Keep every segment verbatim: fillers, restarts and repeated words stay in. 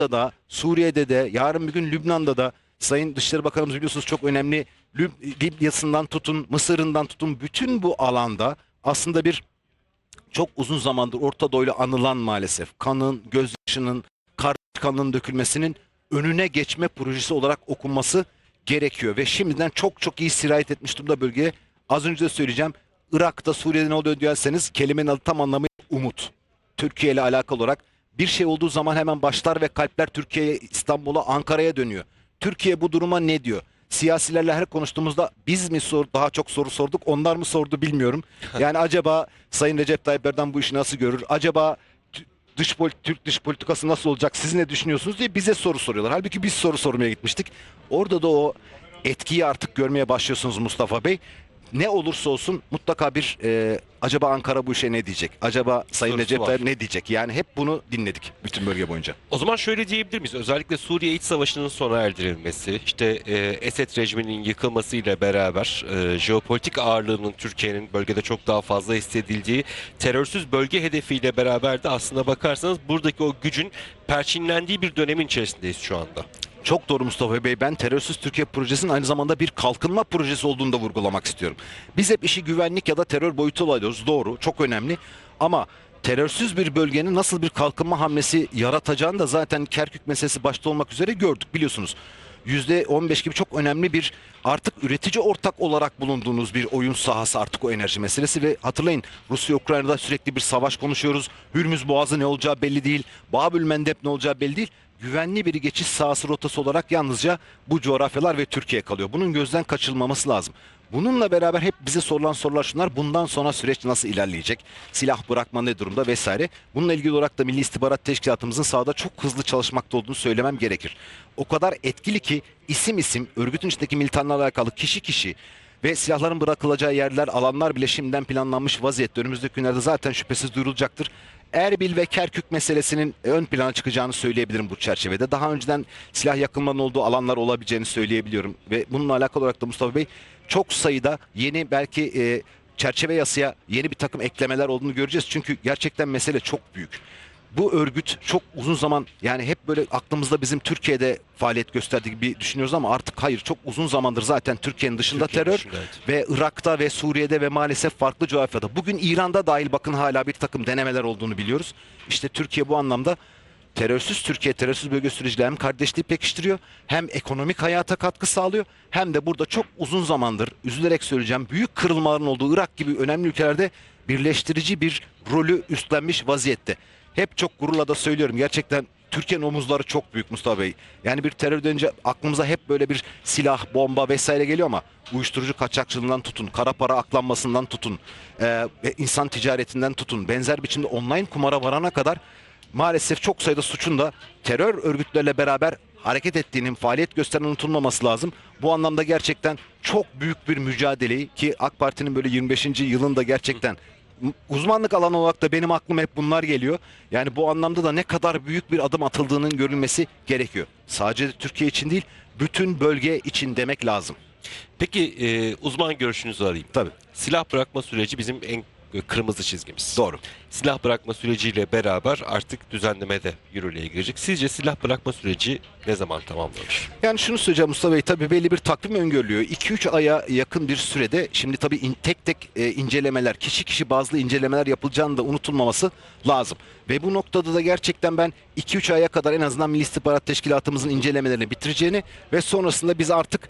da, Suriye'de de, yarın bir gün Lübnan'da da Sayın Dışişleri Bakanımız biliyorsunuz çok önemli. Lüb Libya'sından tutun, Mısır'ından tutun bütün bu alanda aslında bir çok uzun zamandır Orta Doğu'yla anılan maalesef kanın, gözyaşının, kar kanının dökülmesinin önüne geçme projesi olarak okunması gerekiyor. Ve şimdiden çok çok iyi sirayet etmiş durumda bölgeye. Az önce de söyleyeceğim. Irak'ta, Suriye'de ne oluyor diyerseniz kelimenin adı tam anlamı umut. Türkiye ile alakalı olarak bir şey olduğu zaman hemen başlar ve kalpler Türkiye'ye, İstanbul'a, Ankara'ya dönüyor. Türkiye bu duruma ne diyor? Siyasilerle her konuştuğumuzda biz mi sor, daha çok soru sorduk, onlar mı sordu bilmiyorum. Yani acaba Sayın Recep Tayyip Erdoğan bu işi nasıl görür? Acaba dış polit Türk dış politikası nasıl olacak? Siz ne düşünüyorsunuz diye bize soru soruyorlar. Halbuki biz soru sormaya gitmiştik. Orada da o etkiyi artık görmeye başlıyorsunuz Mustafa Bey. Ne olursa olsun mutlaka bir e, acaba Ankara bu işe ne diyecek? Acaba Sayın Sorusu Recep var. Tayyip ne diyecek? Yani hep bunu dinledik bütün bölge boyunca. O zaman şöyle diyebilir miyiz? Özellikle Suriye İç Savaşı'nın sona erdirilmesi, işte e, Esed rejiminin yıkılmasıyla beraber e, jeopolitik ağırlığının Türkiye'nin bölgede çok daha fazla hissedildiği terörsüz bölge hedefiyle beraber de aslında bakarsanız buradaki o gücün perçinlendiği bir dönemin içerisindeyiz şu anda. Çok doğru Mustafa Bey. Ben terörsüz Türkiye projesinin aynı zamanda bir kalkınma projesi olduğunu da vurgulamak istiyorum. Biz hep işi güvenlik ya da terör boyutu alıyoruz. Doğru, çok önemli. Ama terörsüz bir bölgenin nasıl bir kalkınma hamlesi yaratacağını da zaten Kerkük meselesi başta olmak üzere gördük biliyorsunuz. yüzde on beş gibi çok önemli bir artık üretici ortak olarak bulunduğunuz bir oyun sahası artık o enerji meselesi ve hatırlayın Rusya-Ukrayna'da sürekli bir savaş konuşuyoruz. Hürmüz Boğazı ne olacağı belli değil. Babül-Mendeb ne olacağı belli değil. Güvenli bir geçiş sahası rotası olarak yalnızca bu coğrafyalar ve Türkiye kalıyor. Bunun gözden kaçırılmaması lazım. Bununla beraber hep bize sorulan sorular şunlar. Bundan sonra süreç nasıl ilerleyecek? Silah bırakma ne durumda vesaire. Bununla ilgili olarak da Milli İstihbarat Teşkilatımızın sahada çok hızlı çalışmakta olduğunu söylemem gerekir. O kadar etkili ki isim isim örgütün içindeki militanlarla alakalı kişi kişi ve silahların bırakılacağı yerler, alanlar bile şimdiden planlanmış vaziyette. Önümüzdeki günlerde zaten şüphesiz duyurulacaktır. Erbil ve Kerkük meselesinin ön plana çıkacağını söyleyebilirim bu çerçevede. Daha önceden silah yakınlarının olduğu alanlar olabileceğini söyleyebiliyorum. Ve bununla alakalı olarak da Mustafa Bey çok sayıda yeni belki e, çerçeve yasaya yeni bir takım eklemeler olduğunu göreceğiz. Çünkü gerçekten mesele çok büyük. Bu örgüt çok uzun zaman yani hep böyle aklımızda bizim Türkiye'de faaliyet gösterdiği gibi düşünüyoruz ama artık hayır çok uzun zamandır zaten Türkiye'nin dışında Türkiye terör dışında, evet. ve Irak'ta ve Suriye'de ve maalesef farklı coğrafyada. Bugün İran'da dahil bakın hala bir takım denemeler olduğunu biliyoruz. İşte Türkiye bu anlamda terörsüz Türkiye terörsüz bölge süreciyle hem kardeşliği pekiştiriyor hem ekonomik hayata katkı sağlıyor hem de burada çok uzun zamandır üzülerek söyleyeceğim büyük kırılmaların olduğu Irak gibi önemli ülkelerde birleştirici bir rolü üstlenmiş vaziyette. Hep çok gururla da söylüyorum gerçekten Türkiye'nin omuzları çok büyük Mustafa Bey. Yani bir terör dönünce aklımıza hep böyle bir silah, bomba vesaire geliyor ama uyuşturucu kaçakçılığından tutun, kara para aklanmasından tutun, e, insan ticaretinden tutun, benzer biçimde online kumara varana kadar maalesef çok sayıda suçun da terör örgütlerle beraber hareket ettiğinin, faaliyet gösteren unutulmaması lazım. Bu anlamda gerçekten çok büyük bir mücadeleyi ki AK Parti'nin böyle yirmi beşinci yılında gerçekten uzmanlık alanı olarak da benim aklıma hep bunlar geliyor. Yani bu anlamda da ne kadar büyük bir adım atıldığının görülmesi gerekiyor. Sadece Türkiye için değil, bütün bölge için demek lazım. Peki e, uzman görüşünüzü alayım. Tabii. Silah bırakma süreci bizim en kırmızı çizgimiz. Doğru. Silah bırakma süreciyle beraber artık düzenleme de yürürlüğe girecek. Sizce silah bırakma süreci ne zaman tamamlanır? Yani şunu söyleyeceğim Mustafa Bey tabii belli bir takvim öngörülüyor. iki üç aya yakın bir sürede şimdi tabii in, tek tek e, incelemeler, kişi kişi bazlı incelemeler yapılacağını da unutulmaması lazım. Ve bu noktada da gerçekten ben iki üç aya kadar en azından Milli İstihbarat Teşkilatımızın incelemelerini bitireceğini ve sonrasında biz artık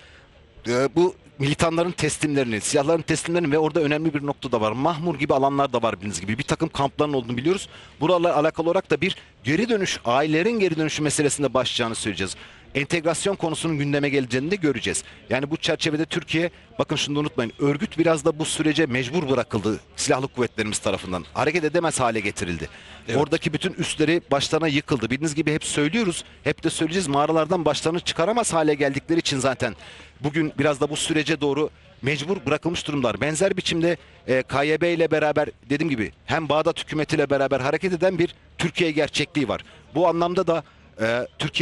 e, bu militanların teslimlerini, silahların teslimlerini ve orada önemli bir nokta da var. Mahmur gibi alanlar da var bildiğiniz gibi. Bir takım kampların olduğunu biliyoruz. Buralarla alakalı olarak da bir geri dönüş, ailelerin geri dönüşü meselesinde başlayacağını söyleyeceğiz. Entegrasyon konusunun gündeme geleceğini de göreceğiz. Yani bu çerçevede Türkiye, bakın şunu da unutmayın, örgüt biraz da bu sürece mecbur bırakıldı silahlı kuvvetlerimiz tarafından. Hareket edemez hale getirildi. Evet. Oradaki bütün üsleri başlarına yıkıldı. Bildiğiniz gibi hep söylüyoruz, hep de söyleyeceğiz. Mağaralardan başlarını çıkaramaz hale geldikleri için zaten bugün biraz da bu sürece doğru mecbur bırakılmış durumlar. Benzer biçimde e, K Y B ile beraber dediğim gibi hem Bağdat hükümetiyle beraber hareket eden bir Türkiye gerçekliği var. Bu anlamda da e, Türkiye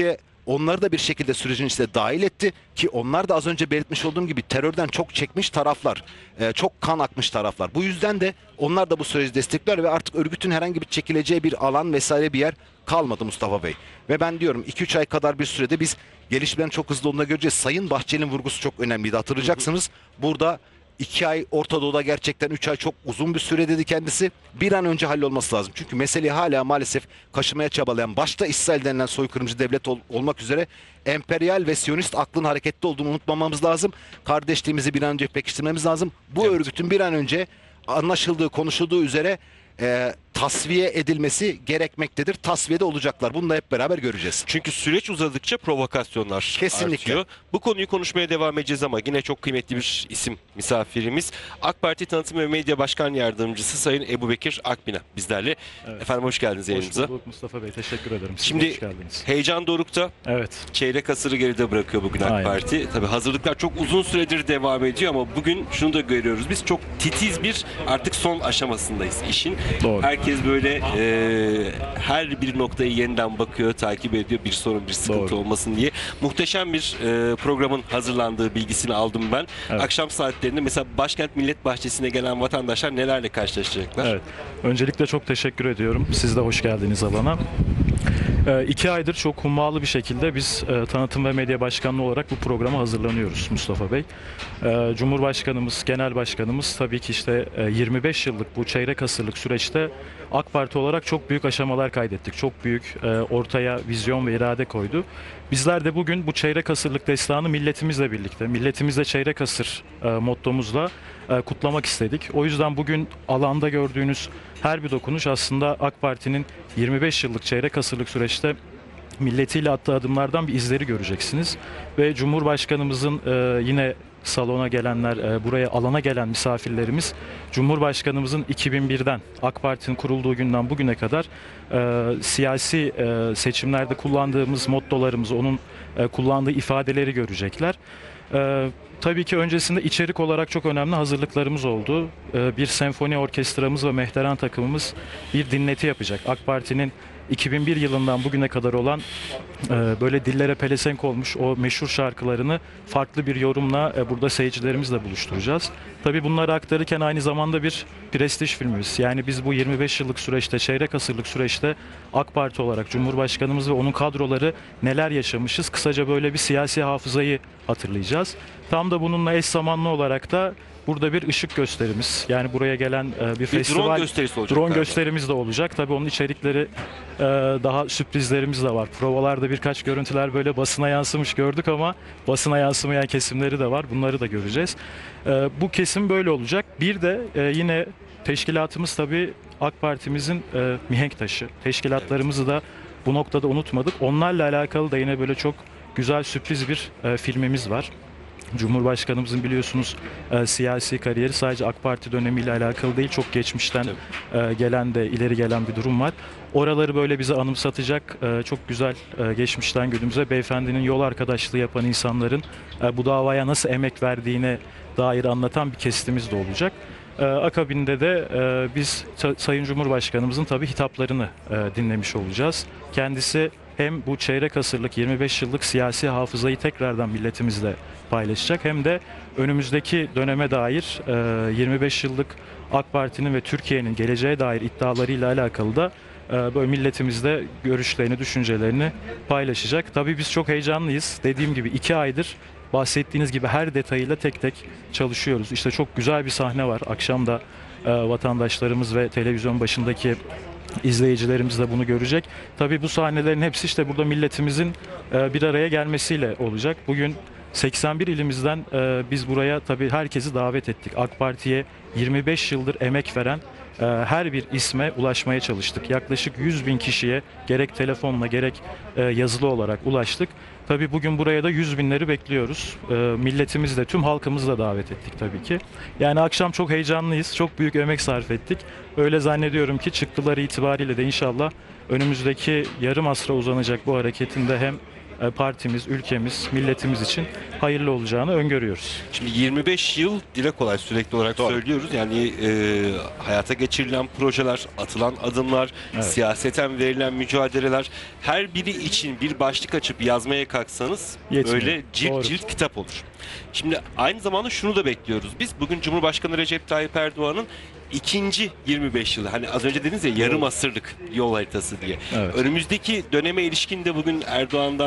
onları da bir şekilde sürecin içine dahil etti ki onlar da az önce belirtmiş olduğum gibi terörden çok çekmiş taraflar, e, çok kan akmış taraflar. Bu yüzden de onlar da bu süreci destekler ve artık örgütün herhangi bir çekileceği bir alan vesaire bir yer kalmadı Mustafa Bey. Ve ben diyorum iki üç ay kadar bir sürede biz gelişmelerin çok hızlı olduğunu göreceğiz. Sayın Bahçeli'nin vurgusu çok önemliydi, hatırlayacaksınız. Burada iki ay, Orta Doğu'da gerçekten üç ay çok uzun bir süre dedi kendisi. Bir an önce hallolması lazım. Çünkü meseleyi hala maalesef kaşımaya çabalayan, başta İsrail denilen soykırımcı devlet ol, olmak üzere emperyal ve siyonist aklın hareketli olduğunu unutmamamız lazım. Kardeşliğimizi bir an önce pekiştirmemiz lazım. Bu Evet. örgütün bir an önce anlaşıldığı, konuşulduğu üzere e, tasfiye edilmesi gerekmektedir. Tasfiye de olacaklar. Bunu da hep beraber göreceğiz. Çünkü süreç uzadıkça provokasyonlar Kesinlikle. artıyor. Bu konuyu konuşmaya devam edeceğiz ama yine çok kıymetli bir isim misafirimiz. AK Parti Tanıtım ve Medya Başkan Yardımcısı Sayın Ebubekir Akbina bizlerle. Evet. Efendim hoş geldiniz yayınımıza. Hoş bulduk Mustafa Bey. Teşekkür ederim. Siz de Şimdi hoş geldiniz. heyecan dorukta. Evet. Çeyrek asırı geride bırakıyor bugün AK Aynen. Parti. Tabii hazırlıklar çok uzun süredir devam ediyor ama bugün şunu da görüyoruz. Biz çok titiz bir artık son aşamasındayız işin. Doğru. Herkes böyle e, her bir noktayı yeniden bakıyor, takip ediyor bir sorun, bir sıkıntı Doğru. olmasın diye. Muhteşem bir e, programın hazırlandığı bilgisini aldım ben. Evet. Akşam saatlerinde mesela Başkent Millet Bahçesi'ne gelen vatandaşlar nelerle karşılaşacaklar? Evet. Öncelikle çok teşekkür ediyorum. Siz de hoş geldiniz alana. Ee, iki aydır çok hummalı bir şekilde biz e, Tanıtım ve Medya Başkanlığı olarak bu programa hazırlanıyoruz Mustafa Bey. Ee, Cumhurbaşkanımız, Genel Başkanımız tabii ki işte e, yirmi beş yıllık bu çeyrek asırlık süreçte AK Parti olarak çok büyük aşamalar kaydettik. Çok büyük e, ortaya vizyon ve irade koydu. Bizler de bugün bu çeyrek asırlık destanı milletimizle birlikte, milletimizle çeyrek asır e, mottomuzla e, kutlamak istedik. O yüzden bugün alanda gördüğünüz her bir dokunuş aslında AK Parti'nin yirmi beş yıllık çeyrek asırlık süreçte milletiyle attığı adımlardan bir izleri göreceksiniz. Ve Cumhurbaşkanımızın e, yine salona gelenler, e, buraya alana gelen misafirlerimiz Cumhurbaşkanımızın iki bin birden AK Parti'nin kurulduğu günden bugüne kadar e, siyasi e, seçimlerde kullandığımız mottolarımızı, onun e, kullandığı ifadeleri görecekler. E, tabii ki öncesinde içerik olarak çok önemli hazırlıklarımız oldu. E, bir senfoni orkestramız ve mehteran takımımız bir dinleti yapacak. AK Parti'nin iki bin bir yılından bugüne kadar olan e, böyle dillere pelesenk olmuş o meşhur şarkılarını farklı bir yorumla e, burada seyircilerimizle buluşturacağız. Tabii bunları aktarırken aynı zamanda bir prestij filmimiz. Yani biz bu yirmi beş yıllık süreçte, çeyrek asırlık süreçte AK Parti olarak Cumhurbaşkanımız ve onun kadroları neler yaşamışız? Kısaca böyle bir siyasi hafızayı hatırlayacağız. Tam da bununla eş zamanlı olarak da burada bir ışık gösterimiz. Yani buraya gelen e, bir, Bir festival. drone gösterisi olacak Drone galiba. gösterimiz de olacak. Tabii onun içerikleri e, daha sürprizlerimiz de var. Provalarda birkaç görüntüler böyle basına yansımış gördük ama basına yansımayan kesimleri de var. Bunları da göreceğiz. E, bu kesim böyle olacak. Bir de e, yine teşkilatımız tabii AK Parti'mizin e, mihenk taşı. Teşkilatlarımızı da bu noktada unutmadık. Onlarla alakalı da yine böyle çok güzel sürpriz bir e, filmimiz var. Cumhurbaşkanımızın biliyorsunuz e, siyasi kariyeri sadece AK Parti dönemiyle alakalı değil, çok geçmişten e, gelen de ileri gelen bir durum var. Oraları böyle bize anımsatacak e, çok güzel e, geçmişten günümüze beyefendinin yol arkadaşlığı yapan insanların e, bu davaya nasıl emek verdiğine dair anlatan bir kesitimiz de olacak. E, akabinde de e, biz ta- Sayın Cumhurbaşkanımızın tabii hitaplarını e, dinlemiş olacağız. Kendisi hem bu çeyrek asırlık yirmi beş yıllık siyasi hafızayı tekrardan milletimizle paylaşacak hem de önümüzdeki döneme dair e, yirmi beş yıllık AK Parti'nin ve Türkiye'nin geleceğe dair iddialarıyla alakalı da e, böyle milletimizle görüşlerini, düşüncelerini paylaşacak. Tabii biz çok heyecanlıyız. Dediğim gibi iki aydır bahsettiğiniz gibi her detayıyla tek tek çalışıyoruz. İşte çok güzel bir sahne var. Akşam da e, vatandaşlarımız ve televizyon başındaki izleyicilerimiz de bunu görecek. Tabii bu sahnelerin hepsi işte burada milletimizin e, bir araya gelmesiyle olacak. Bugün seksen bir ilimizden e, biz buraya tabii herkesi davet ettik. AK Parti'ye yirmi beş yıldır emek veren e, her bir isme ulaşmaya çalıştık. Yaklaşık yüz bin kişiye gerek telefonla gerek e, yazılı olarak ulaştık. Tabii bugün buraya da yüz binleri bekliyoruz. E, milletimiz de tüm halkımızı da davet ettik tabii ki. Yani akşam çok heyecanlıyız. Çok büyük emek sarf ettik. Öyle zannediyorum ki çıktıları itibariyle de inşallah önümüzdeki yarım asra uzanacak bu hareketin de hem e, partimiz, ülkemiz, milletimiz için hayırlı olacağını öngörüyoruz. Şimdi yirmi beş yıl dile kolay sürekli olarak Doğru. söylüyoruz. Yani e, hayata geçirilen projeler, atılan adımlar, Evet. siyaseten verilen mücadeleler, her biri için bir başlık açıp yazmaya kalksanız Yetmiyor. böyle cilt Doğru. cilt kitap olur. Şimdi aynı zamanda şunu da bekliyoruz biz. Bugün Cumhurbaşkanı Recep Tayyip Erdoğan'ın ikinci yirmi beş yılı. Hani az önce dediniz ya yarım asırlık yol haritası diye. Evet. Önümüzdeki döneme ilişkin de bugün Erdoğan'dan